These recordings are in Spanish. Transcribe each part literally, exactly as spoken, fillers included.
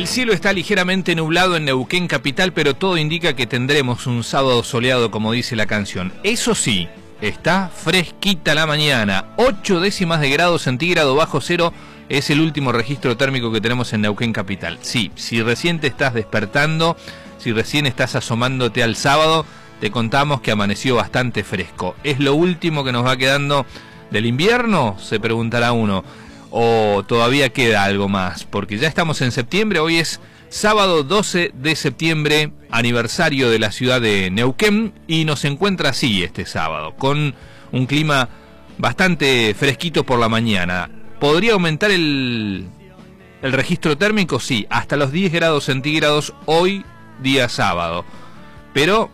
El cielo está ligeramente nublado en Neuquén capital, pero todo indica que tendremos un sábado soleado, como dice la canción. Eso sí, está fresquita la mañana, ocho décimas de grado centígrado bajo cero es el último registro térmico que tenemos en Neuquén capital. Sí, si recién te estás despertando, si recién estás asomándote al sábado, te contamos que amaneció bastante fresco. ¿Es lo último que nos va quedando del invierno?, se preguntará uno. ¿O todavía queda algo más? Porque ya estamos en septiembre, hoy es sábado doce de septiembre, aniversario de la ciudad de Neuquén, y nos encuentra así este sábado, con un clima bastante fresquito por la mañana. ¿Podría aumentar el, el registro térmico? Sí, hasta los diez grados centígrados hoy, día sábado. Pero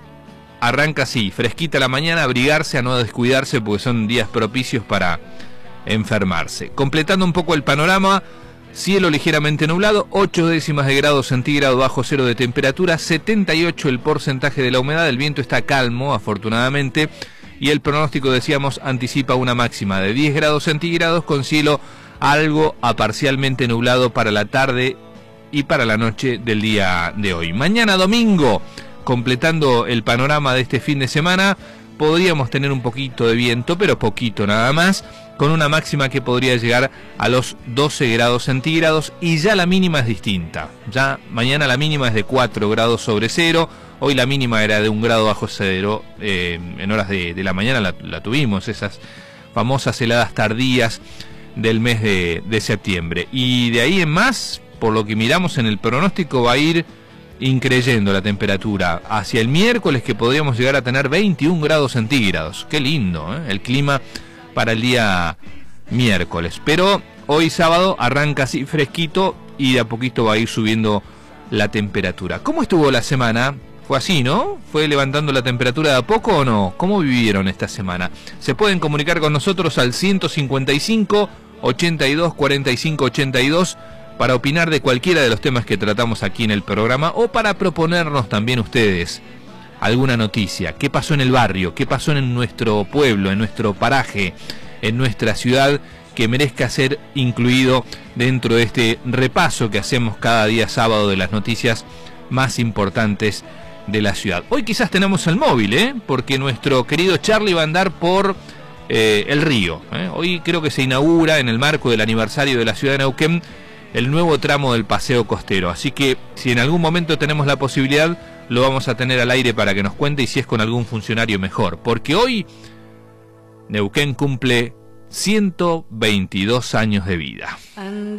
arranca así, fresquita la mañana, abrigarse, a no descuidarse, porque son días propicios para enfermarse. Completando un poco el panorama, cielo ligeramente nublado, ocho décimas de grado centígrado bajo cero de temperatura, setenta y ocho el porcentaje de la humedad, el viento está calmo afortunadamente, y el pronóstico, decíamos, anticipa una máxima de diez grados centígrados con cielo algo a parcialmente nublado para la tarde y para la noche del día de hoy. Mañana domingo, completando el panorama de este fin de semana, podríamos tener un poquito de viento, pero poquito nada más, con una máxima que podría llegar a los doce grados centígrados, y ya la mínima es distinta. Ya mañana la mínima es de cuatro grados sobre cero, hoy la mínima era de un grado bajo cero, eh, en horas de, de la mañana la, la tuvimos, esas famosas heladas tardías del mes de, de septiembre. Y de ahí en más, por lo que miramos en el pronóstico, va a ir increyendo la temperatura hacia el miércoles, que podríamos llegar a tener veintiún grados centígrados. Qué lindo, ¿eh? El clima para el día miércoles. Pero hoy sábado arranca así fresquito y de a poquito va a ir subiendo la temperatura. ¿Cómo estuvo la semana? Fue así, ¿no? ¿Fue levantando la temperatura de a poco o no? ¿Cómo vivieron esta semana? Se pueden comunicar con nosotros al ciento cincuenta y cinco, ochenta y dos, cuarenta y cinco, ochenta y dos para opinar de cualquiera de los temas que tratamos aquí en el programa, o para proponernos también ustedes alguna noticia. ¿Qué pasó en el barrio? ¿Qué pasó en nuestro pueblo, en nuestro paraje, en nuestra ciudad, que merezca ser incluido dentro de este repaso que hacemos cada día sábado de las noticias más importantes de la ciudad? Hoy quizás tenemos el móvil, ¿eh? Porque nuestro querido Charlie va a andar por eh, el río, ¿eh? Hoy creo que se inaugura, en el marco del aniversario de la ciudad de Neuquén, el nuevo tramo del paseo costero. Así que si en algún momento tenemos la posibilidad, lo vamos a tener al aire para que nos cuente, y si es con algún funcionario mejor, porque hoy Neuquén cumple ciento veintidós años de vida.